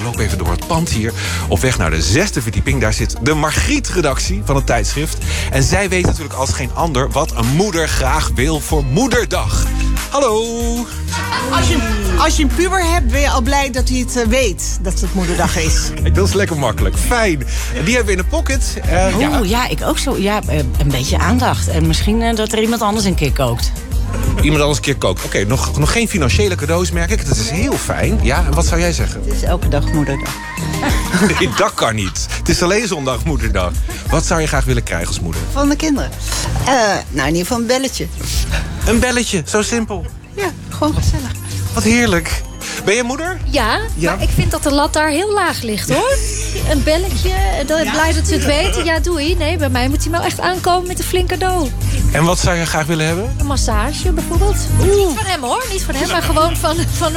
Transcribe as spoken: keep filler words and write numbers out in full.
loop even door het pand hier. Op weg naar de zesde verdieping. Daar zit de Margriet-redactie van het tijdschrift. En zij weet natuurlijk als geen ander wat een moeder graag wil voor Moederdag. Hallo! Als je, als je een puber hebt, ben je al blij dat hij het uh, weet dat het Moederdag is. Kijk, dat is lekker makkelijk. Fijn. En die hebben we in de pocket. Uh, Oeh, ja. ja, ik ook zo. Ja, uh, een beetje aandacht. En misschien uh, dat er iemand anders een keer kookt. Iemand anders een keer kookt. Oké, okay, nog, nog geen financiële cadeaus, merk ik. Dat is heel fijn. Ja, en wat zou jij zeggen? Het is elke dag Moederdag. Nee, dat kan niet. Het is alleen zondag Moederdag. Wat zou je graag willen krijgen als moeder? Van de kinderen. Uh, nou, in ieder geval een belletje. Een belletje, zo simpel. Ja, gewoon gezellig. Wat heerlijk. Ben je moeder? Ja, ja, maar ik vind dat de lat daar heel laag ligt, hoor. Een belletje, dan ja, blij dat ze het weten. Ja, doei. Nee, bij mij moet hij wel echt aankomen met een flink cadeau. En wat zou je graag willen hebben? Een massage, bijvoorbeeld. Oeh. Niet van hem, hoor. Niet van hem, maar gewoon van, van